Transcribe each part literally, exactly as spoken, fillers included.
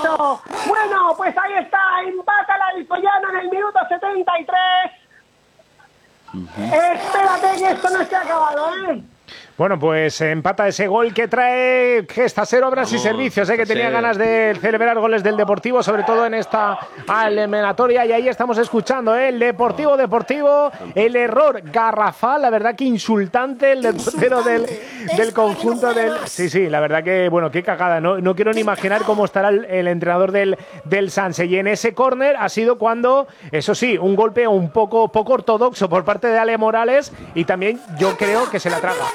dicho. Bueno, pues ahí está, empata el Alcoyano en el minuto setenta y tres. Uh-huh. Espérate que esto no esté acabado, ¿eh? Bueno, pues empata ese gol que trae Gestasero Obras y Servicios, ¿eh? Que tenía ganas de celebrar goles del Deportivo, sobre todo en esta eliminatoria. Y ahí estamos escuchando, ¿eh? El Deportivo Deportivo, el error garrafal, la verdad que insultante, el del portero del, del conjunto del... Sí, sí, la verdad que, bueno, qué cagada. No, no quiero ni imaginar cómo estará el, el entrenador del, del Sanse. Y en ese córner ha sido cuando, eso sí, un golpe un poco, poco ortodoxo por parte de Ale Morales, y también yo creo que se la traga.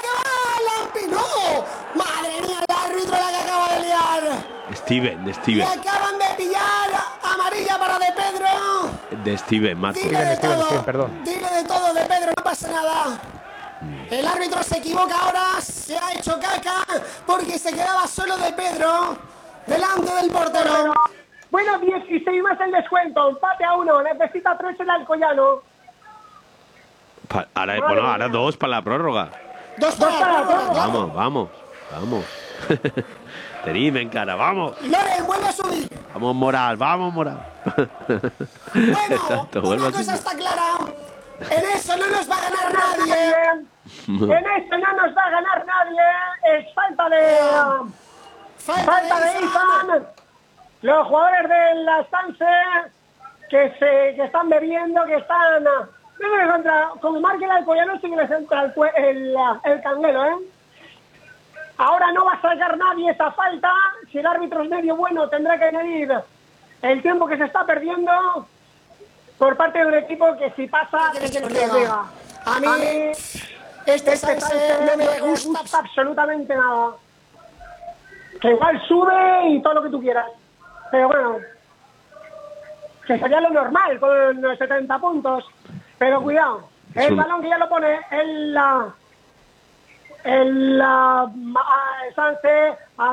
¡No! ¡Madre mía, el árbitro la que acaba de liar! Steven, de Steven. Le acaban de pillar amarilla para De Pedro. De Steven, Marco. Dile de Steven, todo, Steven, perdón. Dile de todo, De Pedro, no pasa nada. El árbitro se equivoca ahora, se ha hecho caca porque se quedaba solo De Pedro delante del portero. Bueno, dieciséis más el descuento, empate a uno, necesita tres el Alcoyano. Pa ahora, bueno, ahora dos para la prórroga. Dos para la prórroga. Vamos, vamos, vamos. Tenim encara, vamos. Loren, vuelve a subir. Vamos, Moral, vamos, Moral. Bueno, Exacto, una cosa está clara. En eso no nos va a ganar nadie. En eso no nos va a ganar nadie. Es falta de... Falta, falta de Izan. Los jugadores de la Sanse que, se, que están bebiendo, que están... Contra, como marque el Alcoyano, sí que les entra el, el, el canguelo, ¿eh? Ahora no va a sacar nadie esa falta. Si el árbitro es medio bueno, tendrá que medir el tiempo que se está perdiendo por parte de un equipo que si pasa, que se llega. A mí, este, este Sanse no me gusta. gusta absolutamente nada. Que igual sube y todo lo que tú quieras. Pero bueno, que sería lo normal con los setenta puntos. Pero cuidado, el un... balón que ya lo pone el la el la Sanse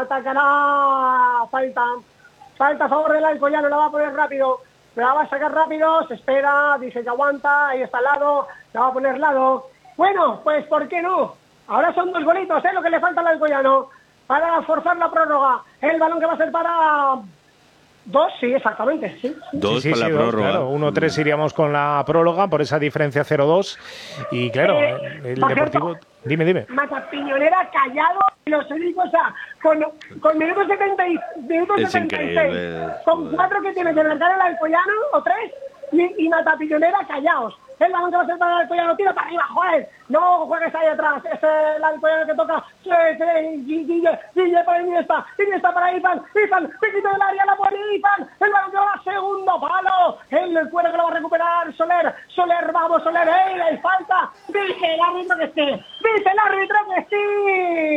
atacará, falta falta a favor del Alcoyano, la va a poner rápido, la va a sacar rápido, se espera, dice que aguanta, ahí está al lado, la va a poner lado. Bueno, pues ¿por qué no? Ahora son dos golitos, ¿eh? Lo que le falta al Alcoyano para forzar la prórroga. El balón que va a ser para... Dos, sí, exactamente. Sí, sí. Dos sí, sí, para sí, la dos, prórroga. Claro, uno tres iríamos con la prórroga por esa diferencia cero dos. Y claro, eh, el Deportivo... Cierto, dime, dime. Mata Piñonera callado, los únicos, o sea, con, con minutos setenta y, minutos setenta y seis, con cuatro que tiene que marcar el Alcoyano, o tres, y, y Mata Piñonera callados. El balón que va a ser para el Alcoyano, tira para arriba, joder, no juegues ahí atrás, es el Alcoyano que toca, Guille, Guille para Iniesta, Iniesta para Izan, Izan, piquito del área, la pone Izan, el balón que va a segundo palo, el cuero que lo va a recuperar Soler, Soler, vamos Soler, ¡ey, hay falta! Dice el árbitro que sí, dice el árbitro que sí,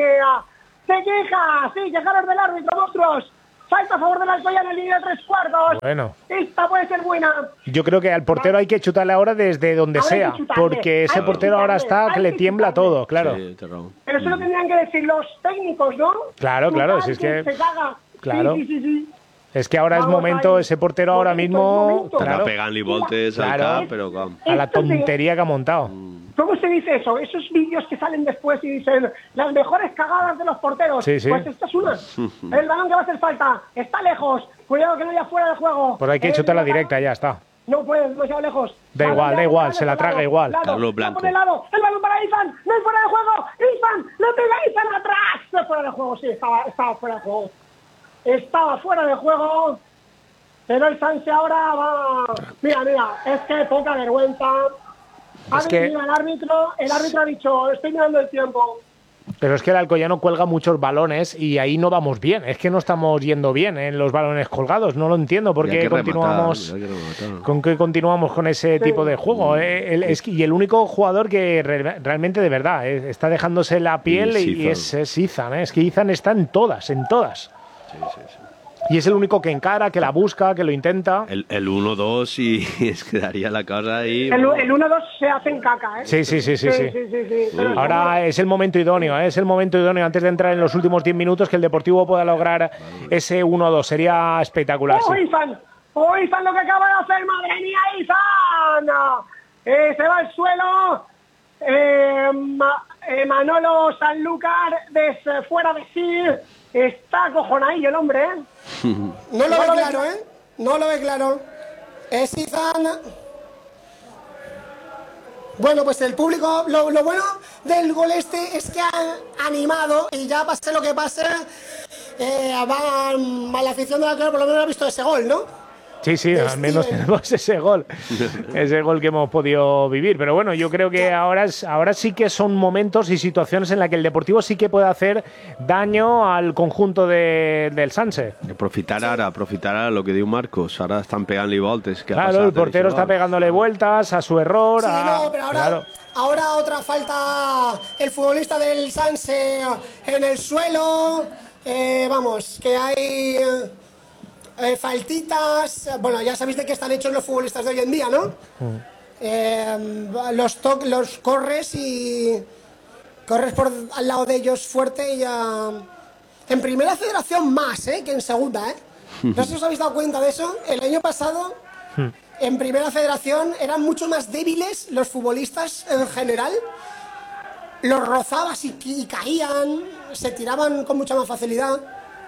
se queja, sí, quejaros del árbitro, monstruos. Falta a favor del Alcoyano en línea de tres cuartos. Bueno. Esta puede ser buena. Yo creo que al portero hay que chutarle ahora desde donde ahora sea, porque ese portero ahora está que le tiembla todo, claro. Sí, pero eso lo tendrían que decir los técnicos, ¿no? Claro, claro, si es que... Se caga. Claro. Sí, sí, sí, sí. Es que ahora Vamos, es momento, ahí. ese portero ahora momento, mismo... momento. Claro, pegan y voltes claro, al cap, pero com. a la tontería que ha montado. ¿Cómo se dice eso? Esos vídeos que salen después y dicen las mejores cagadas de los porteros. Sí, sí. Pues esta es una. El balón que va a hacer falta está lejos. Cuidado que no haya fuera de juego. Pues hay que chutarla directa, ya está. No puede, demasiado lejos. Da igual, da igual, se la traga igual. Lado, Carlos Blanco. El balón para Izan, no es fuera de juego. Izan, lo pega Izan atrás. No fuera de juego, sí, estaba, estaba fuera de juego. Estaba fuera de juego. Pero el Sanse ahora va... Mira, mira, es que poca vergüenza. Ha es que... el árbitro, el árbitro ha dicho, estoy mirando el tiempo. Pero es que el Alcoyano cuelga muchos balones y ahí no vamos bien. Es que no estamos yendo bien en los balones colgados. No lo entiendo por qué continuamos rematar, con qué continuamos con ese sí. tipo de juego. Mm. El, es, y el único jugador que re, realmente de verdad eh, está dejándose la piel y, y es, es Izan. ¿eh? Es que Izan está en todas, en todas. Sí, sí, sí. Y es el único que encara, que la busca, que lo intenta. El uno dos y es que daría la cosa ahí. El uno dos se hace en caca, ¿eh? Sí, sí, sí, sí. sí. sí, sí, sí, sí. Ahora es el momento idóneo, ¿eh? es el momento idóneo antes de entrar en los últimos diez minutos que el Deportivo pueda lograr vale. ese uno dos. Sería espectacular. ¡Oh, sí. Izan! ¡Oh, Izan lo que acaba de hacer! ¡Madre mía, Izan! Eh, se va al suelo. Eh, Ma eh, Manolo Sanlúcar desde fuera de sí. está acojonadillo el hombre, ¿eh? No lo ve claro, ¿eh? No lo ve claro. Es Izan. Bueno, pues el público, lo, lo bueno del gol este es que han animado y ya pase lo que pase, eh, va a la afición de la Alcoyano por lo menos ha visto ese gol, ¿no? Sí, sí, al menos tenemos ese gol, ese gol que hemos podido vivir. Pero bueno, yo creo que ahora, es, ahora sí que son momentos y situaciones en las que el Deportivo sí que puede hacer daño al conjunto de, del Sanse. Aprofitar ara, aprofitar ara lo que diu Marcos. Ara estan pegant-li voltes. Que claro, el portero está pegándole vueltas a su error. Sí, a... no, pero ahora, claro. ahora otra falta, el futbolista del Sanse en el suelo. Eh, vamos, que hay... Eh, faltitas, bueno, ya sabéis de qué están hechos los futbolistas de hoy en día, ¿no? Mm. Eh, los, to los corres y corres por al lado de ellos fuerte y ya... En primera federación más, ¿eh? Que en segunda, ¿eh? No sé si os habéis dado cuenta de eso. El año pasado, mm. en primera federación, eran mucho más débiles los futbolistas en general. Los rozabas y, y caían, se tiraban con mucha más facilidad.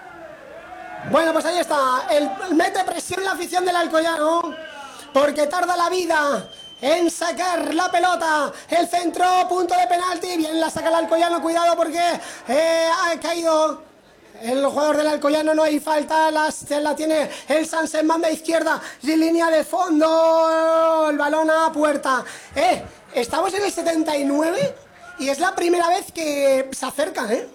Bueno, pues ahí está, el, mete presión la afición del Alcoyano, porque tarda la vida en sacar la pelota, el centro, punto de penalti, bien la saca el Alcoyano, cuidado porque eh, ha caído el jugador del Alcoyano, no hay falta, la, la tiene el Sanse en banda izquierda, y línea de fondo, el balón a puerta. Eh, estamos en el setenta y nueve y es la primera vez que se acercan, eh.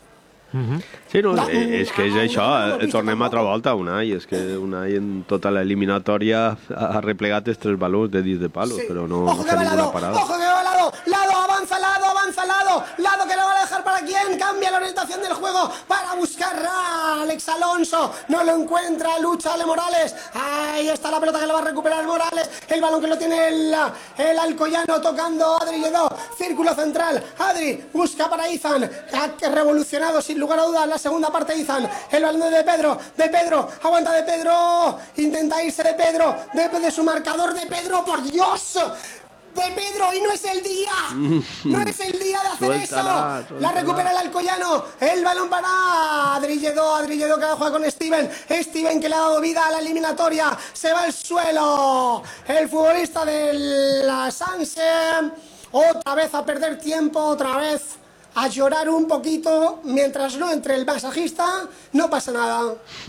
Sí, no, és que és això, tornem a altra volta, Unai, és que Unai en tota l'eliminatòria ha replegat els tres valors de dins de palos, sí. Però no, ojo no fa ninguna parada. Ojo que va Lado, Lado, avanza Lado, avanza Lado, Lado que lo va a dejar para quién, cambia la orientación del juego para buscar a Alex Alonso, no lo encuentra, lucha Ale Morales, ahí está la pelota que lo va a recuperar Morales, el balón que lo tiene el, el Alcoyano tocando Adri Lledó, círculo central, Adri busca para Izan, ha revolucionado sin lugar a dudas la segunda parte Izan, el balón de Pedro, de Pedro, aguanta de Pedro, intenta irse de Pedro, de, de su marcador de Pedro, por Dios, de Pedro, y no es el día, no es el día de hacer eso, la recupera el Alcoyano, el balón para Adri Lledó, Adri Lledó que juega con Steven, Steven que le ha dado vida a la eliminatoria, se va al suelo, el futbolista del Sanse, otra vez a perder tiempo, otra vez a llorar un poquito, mientras no entre el masajista, no pasa nada.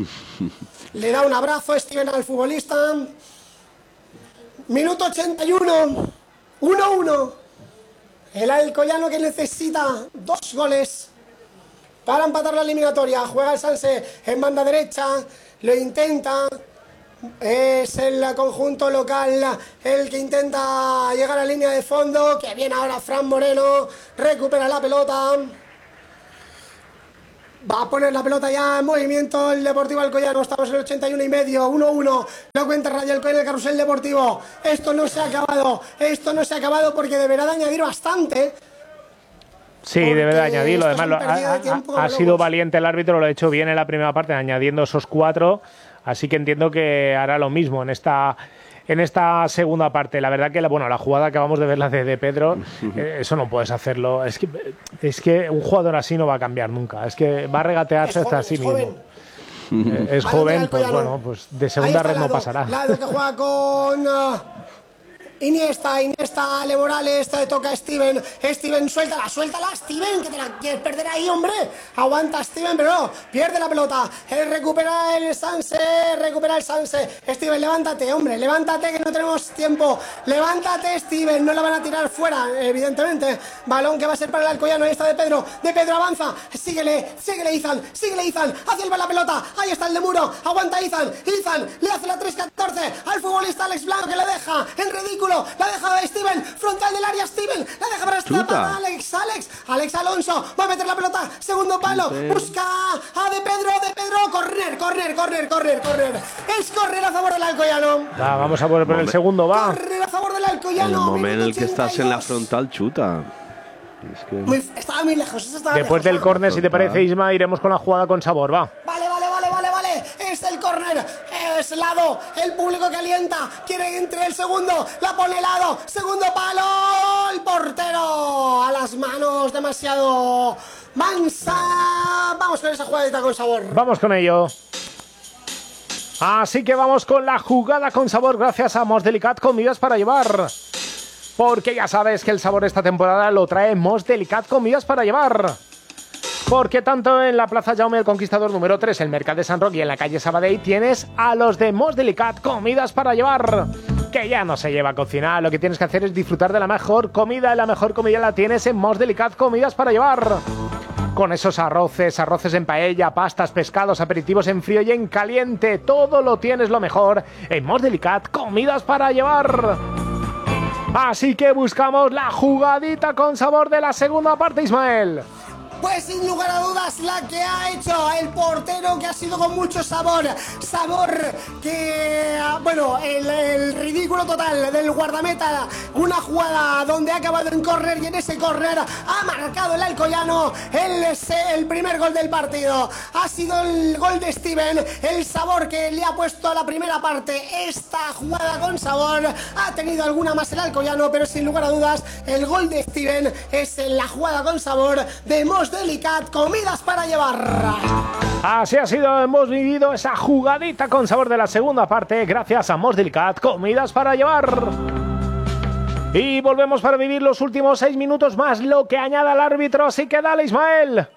Le da un abrazo Steven al futbolista. Minuto ochenta y uno, uno uno. El Alcoyano que necesita dos goles para empatar la eliminatoria. Juega el Sanse en banda derecha, lo intenta. Es el conjunto local el que intenta llegar a línea de fondo, que viene ahora Fran Moreno, recupera la pelota, va a poner la pelota ya en movimiento el Deportivo Alcoyano, estamos en el ochenta y uno y medio, uno uno, lo cuenta Raya Alcoyano, el carrusel deportivo, esto no se ha acabado, esto no se ha acabado porque deberá de añadir bastante. Sí, debe de añadirlo, además lo, ha, ha, ha sido valiente el árbitro, lo ha hecho bien en la primera parte, añadiendo esos cuatro. Así que entiendo que hará lo mismo en esta, en esta segunda parte. La verdad que la, bueno, la jugada que acabamos de ver, la de, de Pedro, eh, eso no puedes hacerlo. Es que, es que un jugador así no va a cambiar nunca. Es que va a regatearse hasta sí mismo. Eh, es joven, pues bueno, pues de segunda red no pasará. Lado que juega con... Uh... Iniesta, Iniesta, Ale Morales, te toca a Steven, Steven, suéltala, suéltala, Steven, que te la quieres perder ahí, hombre, aguanta Steven, pero no, pierde la pelota, él recupera el Sanse, recupera el Sanse, Steven, levántate, hombre, levántate que no tenemos tiempo, levántate Steven, no la van a tirar fuera, evidentemente, balón que va a ser para el Alcoyano, ahí está de Pedro, de Pedro avanza, síguele, síguele Izan, síguele Izan, hacia el la pelota, ahí está el de Muro, aguanta Izan, Izan, le hace la tres catorce al futbolista Alex Blanco que le deja en ridículo. La deja de Steven, frontal del área Steven, la deja para, esta, para Alex, Alex, Alex Alonso, va a meter la pelota, segundo palo, busca a de Pedro, de Pedro, correr, correr, correr, correr, correr, es correr a favor del Alcoyano. Va, vamos a poner por el segundo, va. Correr a favor del Alcoyano. En el momento en el que estás en la frontal, chuta. Es que... muy, estaba muy lejos, estaba Después lejos, del córner, si te parece, Isma, iremos con la jugada con sabor, va. Vale, vale, vale, vale, vale, es el córner, es Lado, el público que alienta, quiere que entre el segundo, la pone Lado, segundo palo, el portero a las manos, demasiado Mansa. Vamos con esa jugadita con sabor. Vamos con ello. Así que vamos con la jugada con sabor gracias a Mos Delicat Comidas para Llevar. Porque ya sabes que el sabor esta temporada lo trae Mos Delicat Comidas para Llevar. Porque tanto en la Plaza Jaume el Conquistador número tres, el Mercat de Sant Roc y en la calle Sabadell tienes a los de Mos Delicat Comidas para Llevar. Que ya no se lleva a cocinar, lo que tienes que hacer es disfrutar de la mejor comida y la mejor comida la tienes en Mos Delicat Comidas para Llevar. Con esos arroces, arroces en paella, pastas, pescados, aperitivos en frío y en caliente. Todo lo tienes lo mejor en Mos Delicat Comidas para Llevar. Así que buscamos la jugadita con sabor de la segunda parte, Ismael. Pues sin lugar a dudas la que ha hecho el portero, que ha sido con mucho sabor. Sabor que, bueno, el, el ridículo total del guardameta. Una jugada donde ha acabado en córner y en ese córner ha marcado el alcoyano el, el primer gol del partido. Ha sido el gol de Steven, el sabor que le ha puesto a la primera parte esta jugada con sabor. Ha tenido alguna más el alcoyano, pero sin lugar a dudas el gol de Steven es la jugada con sabor de Mos Delicat Comidas para Llevar. Así ha sido, hemos vivido esa jugadita con sabor de la segunda parte gracias a Mos Delicat Comidas para Llevar. Y volvemos para vivir los últimos seis minutos más lo que añada el árbitro, así que dale, Ismael.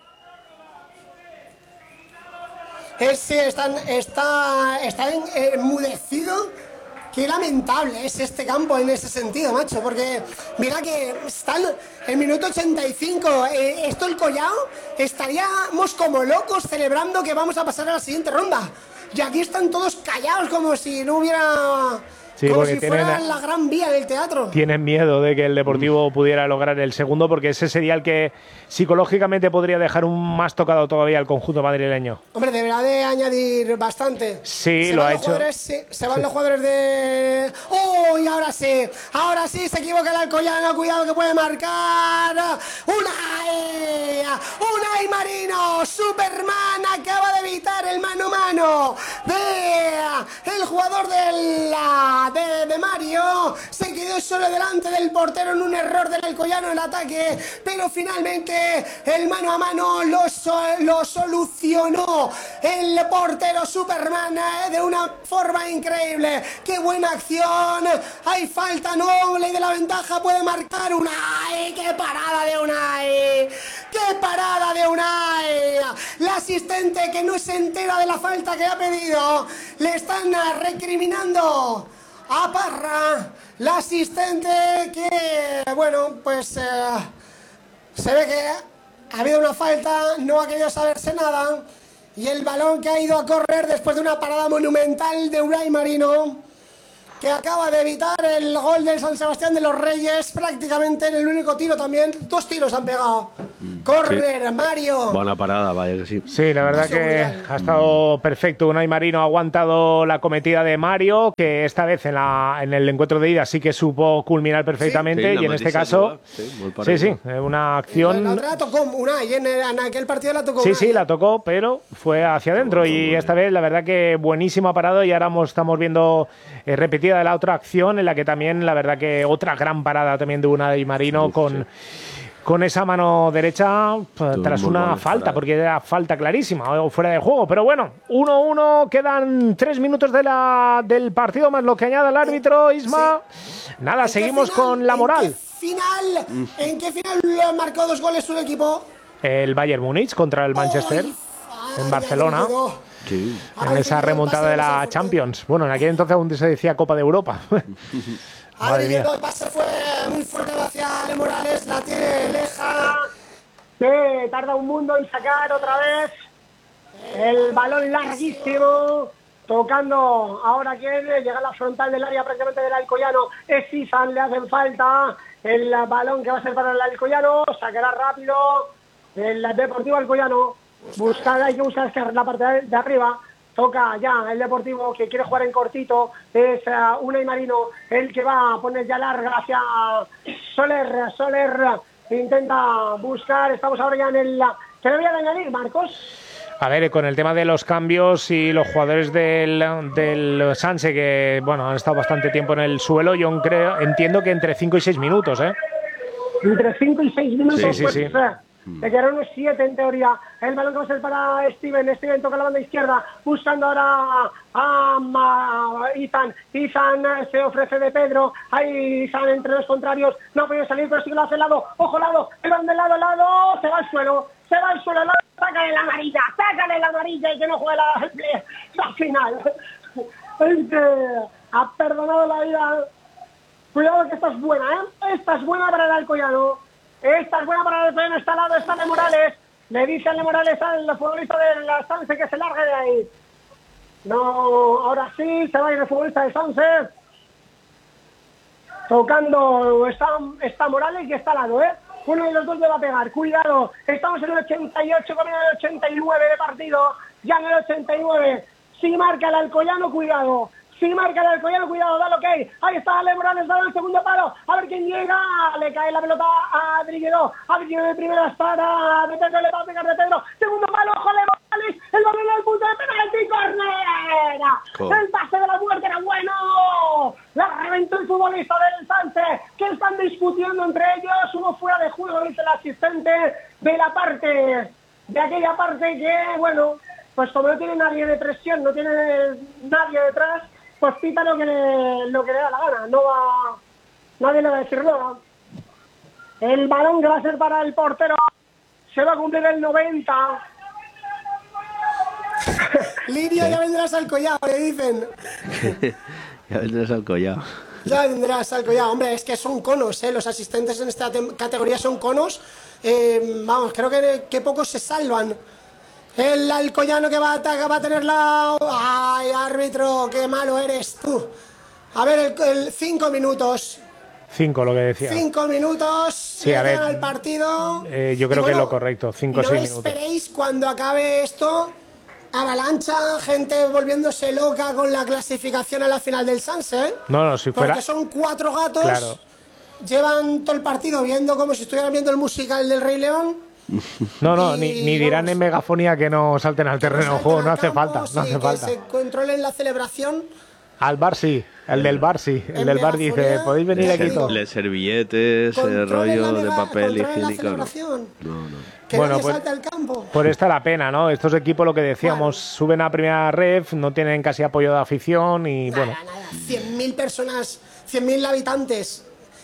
Es, sí, están, está, está enmudecido. Qué lamentable es este campo en ese sentido, macho, porque mira que están en minuto ochenta y cinco, eh, esto el Collao, estaríamos como locos celebrando que vamos a pasar a la siguiente ronda, y aquí están todos callados como si no hubiera... Sí, como porque si tienen, fuera la gran vía del teatro. Tienen miedo de que el Deportivo pudiera lograr el segundo, porque ese sería el que psicológicamente podría dejar un más tocado todavía al conjunto madrileño. Hombre, deberá de añadir bastante. Sí, se lo ha hecho. Sí, se van sí. los jugadores de... ¡Oh! Y ahora sí, ahora sí se equivoca el Alcoyano, cuidado que puede marcar. ¡Unai! ¡Unai Marino! Superman acaba de evitar el mano a mano de el jugador del... De, de Mario. Se quedó solo delante del portero en un error del Alcoyano en el ataque, pero finalmente el mano a mano lo, so, lo solucionó el portero Superman eh, de una forma increíble. ¡Qué buena acción! Hay falta, no, ley de la ventaja, puede marcar Unai. ¡Qué parada de Unai! ¡Qué parada de Unai! La asistente que no se entera de la falta que ha pedido, le están recriminando a Parra, la asistente que, bueno, pues eh, se ve que ha habido una falta, no ha querido saberse nada, y el balón que ha ido a correr después de una parada monumental de Unai Marino, que acaba de evitar el gol del San Sebastián de los Reyes, prácticamente en el único tiro también, dos tiros han pegado. Correr, sí. Mario. Buena parada, vaya que sí. Sí, la verdad que ha estado perfecto. Unai Marino ha aguantado la cometida de Mario, que esta vez en, la, en el encuentro de ida sí que supo culminar perfectamente. Sí, y en este caso, sí, sí, sí, una acción. La otra la tocó Unai, en, en aquel partido la tocó Sí, Unai. sí, la tocó, pero fue hacia adentro. Y esta vez, la verdad que buenísimo ha parado. Y ahora estamos viendo eh, repetida de la otra acción, en la que también, la verdad que otra gran parada también de Unai Marino sí, con. Sí. Con esa mano derecha Todo tras una falta, fuera. Porque era falta clarísima, o fuera de juego. Pero bueno, uno uno, quedan tres minutos de la, del partido, más lo que añade el árbitro, Isma. Sí. Nada, seguimos final, con la moral. ¿En qué final, ¿en qué final marcó dos goles un equipo? El Bayern Múnich contra el Manchester, ay, en ay, Barcelona. Sí. En ay, esa remontada de la Champions. Bueno, en aquel entonces aún se decía Copa de Europa. Madre mía. El pase fue muy fuerte hacia Ale Morales, la tiene leja. Sí, tarda un mundo en sacar otra vez. El balón larguísimo, tocando ahora quien llega a la frontal del área prácticamente del Alcoyano. Es Sisan, le hacen falta. El balón que va a ser para el Alcoyano, sacará rápido el Deportivo Alcoyano. Buscar, hay que buscar la parte de arriba. Toca ya el Deportivo, que quiere jugar en cortito, es uh, Unai Marino, el que va a poner ya larga hacia Soler. Soler intenta buscar, estamos ahora ya en el... ¿Qué le voy a añadir, Marcos? A ver, con el tema de los cambios y los jugadores del, del Sanse, que bueno, han estado bastante tiempo en el suelo, yo creo, entiendo que entre cinco y seis minutos, ¿eh? Entre cinco y seis minutos, sí, sí, pues, sí. Mm. Le quedaron unos siete en teoría. El balón que va a ser para Steven. Steven toca la banda izquierda, buscando ahora a, a Ethan. Ethan se ofrece de Pedro. Ahí Ethan entre los contrarios. No puede salir, pero sí que lo hace el lado. Ojo, lado. El balón del lado, lado. Se va al suelo. Se va al suelo. Sácale la amarilla. Sácale la amarilla y que no juegue la, la final. Es que ha perdonado la vida. Cuidado que esta es buena, ¿eh? Esta es buena para el Alcoyano. Esta es buena para el Alcoyano. Está al lado, está de Morales. Le dice a Morales al futbolista de la Sanse que se largue de ahí. No, ahora sí, se va a ir el futbolista de Sanse. Tocando está, está Morales y está al lado, ¿eh? Uno de los dos le va a pegar. Cuidado, estamos en el ochenta y ocho con el ochenta y nueve de partido. Ya en el ochenta y nueve. Si marca el Alcoyano, cuidado. Si marca el Alcoyano, cuidado, da lo que hay. Ahí está Ale Morales, da el segundo palo. A ver quién llega. Le cae la pelota a Briguero. A Briguero de primeras para de Pedro, le va a pegar de Pedro. Segundo palo, Jole Morales. El balón al punto de penalti, córner. Oh. El pase de la muerte era bueno. La reventó el futbolista del Sanse, que están discutiendo entre ellos. Uno fuera de juego, dice el asistente de la parte, de aquella parte que, bueno, pues como no tiene nadie de presión, no tiene nadie detrás, pues pita lo que le, lo que le da la gana, no va, nadie le va a decir nada. El balón que va a ser para el portero, se va a cumplir el noventa. Lirio, ya vendrás al collado, le dicen. Ya vendrás al collado. Ya vendrás al collado. Hombre, es que son conos, ¿eh? Los asistentes en esta categoría son conos. Eh, vamos, creo que, que pocos se salvan. El Alcoyano que va a, va a tener la... ¡Ay, árbitro! ¡Qué malo eres tú! A ver, el, el cinco minutos. Cinco, lo que decía. Cinco minutos. Sí, a ver. Al partido. Eh, yo creo bueno, que es lo correcto. Cinco o no seis minutos. No esperéis cuando acabe esto. Avalancha, gente volviéndose loca con la clasificación a la final del Sanse, ¿eh? No, no, si fuera... Porque son cuatro gatos. Claro. Llevan todo el partido viendo como si estuvieran viendo el musical del Rey León. No, no, y, ni, ni dirán vamos, en megafonía que no salten al terreno de juego, no hace campo, falta, no sí, hace que falta. Se controlen la celebración. Al bar sí, el del bar sí, el del bar dice, podéis venir aquí todos. Les servietes, el rollo de papel higiénico. No, no. Que bueno, nadie pues, salte al campo. Por esta la pena, ¿no? Estos equipos, lo que decíamos, bueno, suben a primera ref, no tienen casi apoyo de afición y nada, bueno. Nada, cien mil personas, cien mil habitantes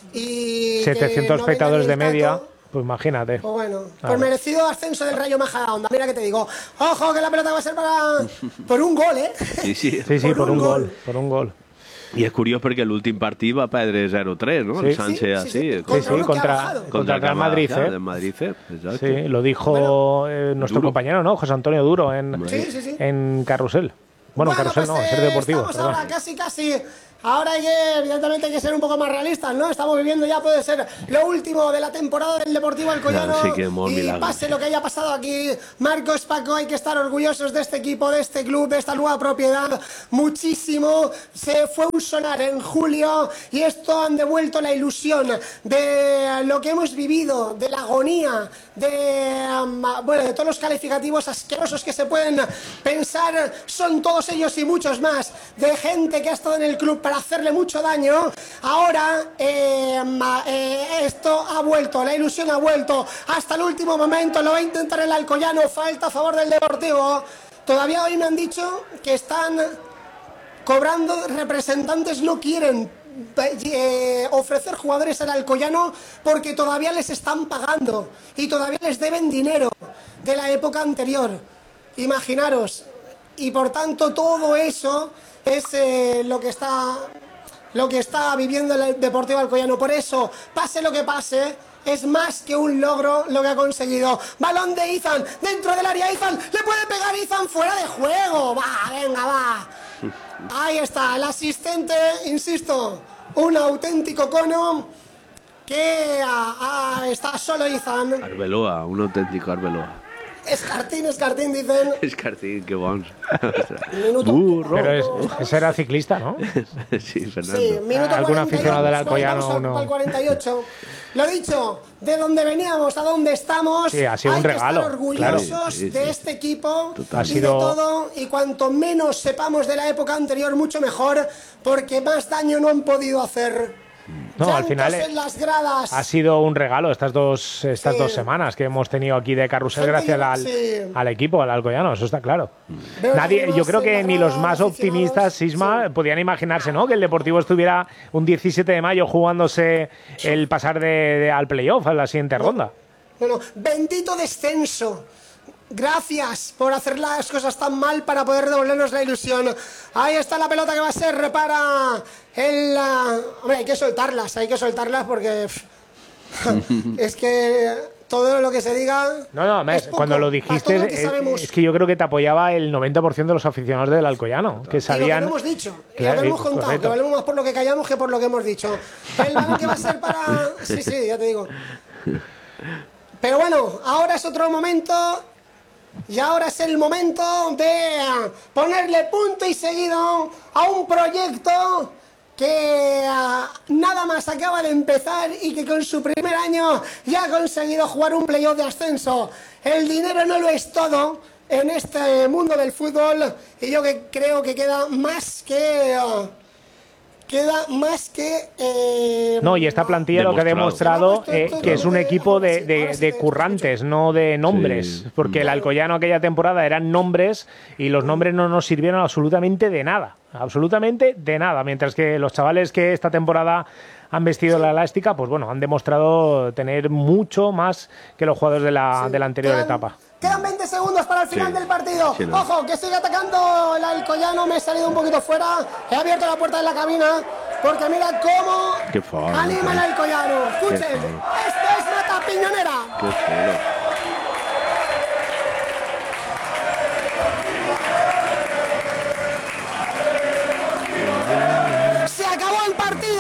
y setecientos espectadores de media. Pues imagínate. Pues bueno, por merecido ascenso del Rayo Majadahonda. Mira que te digo. Ojo, que la pelota va a ser para... por un gol, ¿eh? Sí, sí. Sí, sí, por, por un, un gol. gol. Por un gol. I és curiós perquè l'últim partit va perdre zero tres, ¿no? Sí, el Sánchez sí, sí, así. sí, contra, sí, sí, contra, contra el Real Madrid, ¿eh? De Madrid, exacto. Sí, lo dijo bueno, eh, nuestro Duro. compañero, ¿no? José Antonio Duro en, sí, sí, sí. en Carrusel. Bueno, bueno Carrusel pues, no, Ser Deportivo. Estamos perdón. ahora casi, casi... Ahora hay que, evidentemente, hay que ser un poco más realistas, ¿no? Estamos viviendo ya, puede ser lo último de la temporada del Deportivo Alcoyano. No, sí que y milagro. Pase lo que haya pasado aquí, Marcos, Paco, hay que estar orgullosos de este equipo, de este club, de esta nueva propiedad. Muchísimo. Se fue un sonar en julio y esto han devuelto la ilusión de lo que hemos vivido, de la agonía, de, um, bueno, de todos los calificativos asquerosos que se pueden pensar. Son todos ellos y muchos más, de gente que ha estado en el club para hacerle mucho daño. Ahora eh, eh, esto ha vuelto, la ilusión ha vuelto hasta el último momento. Lo va a intentar el Alcoyano, falta a favor del Deportivo. Todavía hoy me han dicho que están cobrando, representantes no quieren eh, ofrecer jugadores al Alcoyano porque todavía les están pagando y todavía les deben dinero de la época anterior, imaginaros. Y por tanto todo eso es eh, lo que está lo que está viviendo el Deportivo Alcoyano. Por eso, pase lo que pase, es más que un logro lo que ha conseguido. Balón de Ethan, dentro del área. Ethan, le puede pegar Ethan, fuera de juego. Va, venga, va. Ahí está, el asistente, insisto, un auténtico cono que ah, ah, está solo Ethan. Arbeloa, un auténtico Arbeloa. Escartín, Escartín, dicen. Escartín, qué bons. Burro. Pero es, ese era ciclista, ¿no? Sí, Fernando. Sí, minuto algún aficionado del Alcoyano no. Al cuarenta y ocho. Lo dicho, de donde veníamos a donde estamos. Sí, ha sido hay un regalo. Que estar orgullosos claro. sí, sí, de sí. este equipo ha y sido... de todo. Y cuanto menos sepamos de la época anterior, mucho mejor, porque más daño no han podido hacer No, al final en las gradas. Ha sido un regalo estas dos estas Sí. dos semanas que hemos tenido aquí de carrusel Gente gracias lleva- al, sí. al equipo, al Alcoyano, eso está claro. Veo Nadie, que yo llevas creo que en ni la los grada más optimistas, aficionados, Sisma, sí. podían imaginarse, ¿no? Que el Deportivo estuviera un diecisiete de mayo jugándose el pasar de, de- al playoff, a la siguiente ronda. Bueno, bendito descenso. Gracias por hacer las cosas tan mal para poder devolvernos la ilusión. Ahí está la pelota que va a ser para el... uh, hombre, hay que soltarlas, hay que soltarlas porque... pff, es que todo lo que se diga... No, no, es mes, poco cuando lo para dijiste, todo lo que es, sabemos. es que yo creo que te apoyaba el noventa por ciento de los aficionados del Alcoyano, que Y lo que sabían... no hemos dicho, y Claro, lo que hemos y- contado, correcto. que valemos más por lo que callamos que por lo que hemos dicho. El balón que va a ser para... Sí, sí, ya te digo. Pero bueno, ahora es otro momento... Y ahora es el momento de ponerle punto y seguido a un proyecto que uh, nada más acaba de empezar y que con su primer año ya ha conseguido jugar un playoff de ascenso. El dinero no lo es todo en este mundo del fútbol y yo que creo que queda más que... Uh, queda más que... Eh, No, y esta plantilla lo que ha demostrado Demostrado. eh, que es un equipo de, de- de currantes, no de nombres. Sí. Porque el Alcoyano aquella temporada eran nombres y los nombres no nos sirvieron absolutamente de nada. Absolutamente de nada. Mientras que los chavales que esta temporada han vestido la elástica, pues bueno, han demostrado tener mucho más que los jugadores de la, de la anterior Quedan- etapa. Quedan veinte segundos para el final Sí. del partido. Sí, no. Ojo, que sigue atacando el Alcoyano. Me he salido un poquito fuera. He abierto la puerta de la cabina. Porque mira cómo Qué feo, anima el tío. Alcoyano. Escuchen, Qué feo. esto es Mata Piñonera. Qué feo. Se acabó el partido.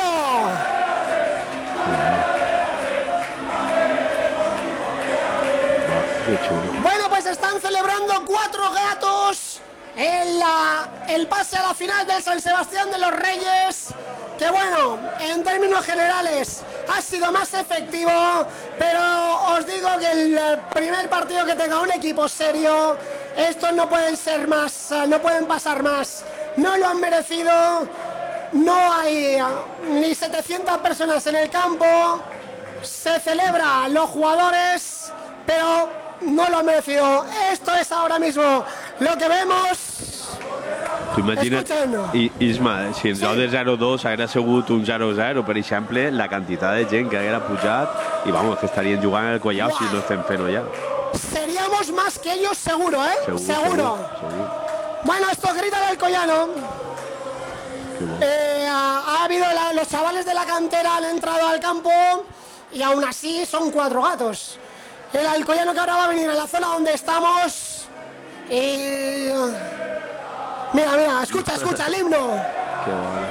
Qué chulo. Bueno, pues están celebrando cuatro gatos en la- el pase a la final del San Sebastián de los Reyes. Que bueno, en términos generales ha sido más efectivo, pero os digo que el eh, primer partido que tenga un equipo serio, estos no pueden ser más, eh, no pueden pasar más. No lo han merecido, no hay eh, ni setecientas personas en el campo, se celebra los jugadores, pero no lo han merecido. Esto es ahora mismo lo que vemos. Tu imagina't, Escucha'm. I, Isma, si en lloc de zero dos haguera sigut un zero zero, per exemple, la quantitat de gent que haguera pujat i, vamos, que estarien jugant al Collao si no estem fent-ho ja. Seríamos más que ellos seguro, ¿eh? Segur, seguro. segur, segur. Bueno, esto grita el Alcoyano. Qué bo. Eh, ha, ha habido la- los chavales de la cantera han entrado al campo y aún así son cuatro gatos. El Alcoyano que ahora va a venir a la zona donde estamos y... Mira, mira, escucha, escucha el himno. Qué bueno.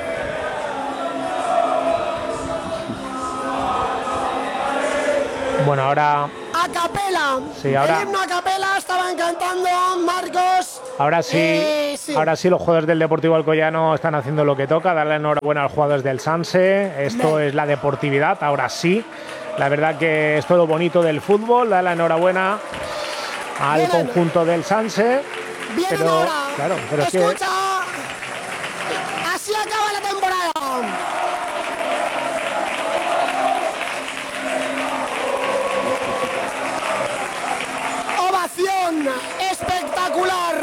Bueno, ahora, A capela. Sí, ahora- El himno a capela estaban cantando Marcos. ahora sí, Eh, sí. ahora sí los jugadores del Deportivo Alcoyano están haciendo lo que toca. Darle enhorabuena a los jugadores del Sanse. Esto es la deportividad, ahora sí. La verdad que es todo lo bonito del fútbol. Darle enhorabuena al Vienen. conjunto del Sanse. Vienen Pero, ahora. claro, pero es que Escucha. Así acaba la temporada. Ovación espectacular.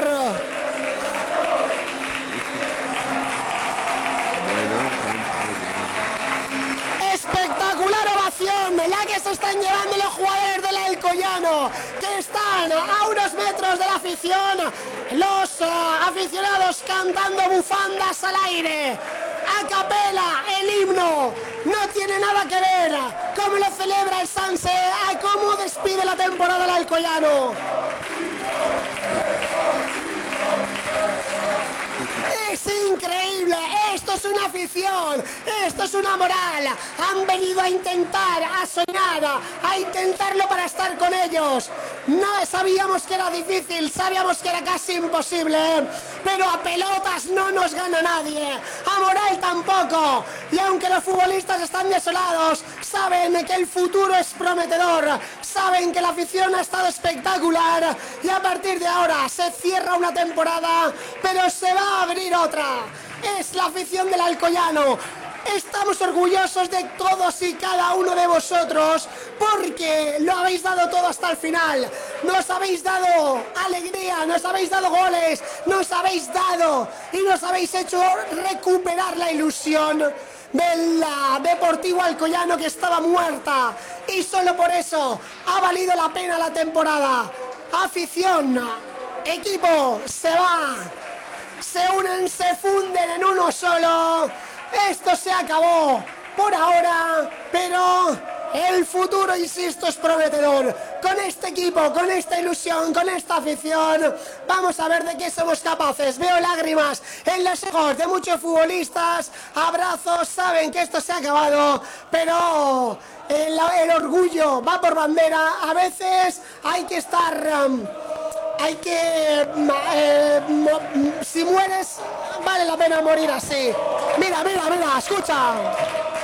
Espectacular ovación, la que se están llevando los jugadores del Alcoyano, que están a unos metros de la afición, los ah, aficionados cantando bufandas al aire. A capela, el himno, no tiene nada que ver cómo lo celebra el Sanse, a cómo despide la temporada el Alcoyano. Es increíble, esto es una afición, esto es una moral. Han venido a intentar, a soñar, a intentarlo para estar con ellos. No sabíamos que era difícil, sabíamos que era casi imposible, pero a pelotas no nos gana nadie, a moral tampoco. Y aunque los futbolistas están desolados, saben que el futuro es prometedor, saben que la afición ha estado espectacular y a partir de ahora se cierra una temporada, pero se va a abrir otra. Es la afición del Alcoyano. Estamos orgullosos de todos y cada uno de vosotros porque lo habéis dado todo hasta el final. Nos habéis dado alegría, nos habéis dado goles, nos habéis dado y nos habéis hecho recuperar la ilusión del Deportivo Alcoyano, que estaba muerta, y solo por eso ha valido la pena la temporada. Afición, equipo, se va, se unen, se funden en uno solo. Esto se acabó por ahora, pero el futuro, insisto, es prometedor. Con este equipo, con esta ilusión, con esta afición, vamos a ver de qué somos capaces. Veo lágrimas en los ojos de muchos futbolistas, abrazos, saben que esto se ha acabado, pero el, el orgullo va por bandera. A veces hay que estar... Um, Hay que... Eh, si mueres, vale la pena morir así. Mira, mira, mira, escucha.